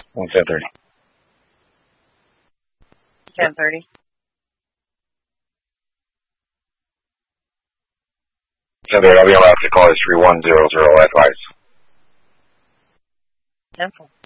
10:30. 10:30. I'll be allowed to call this 3100 advice. 10-4.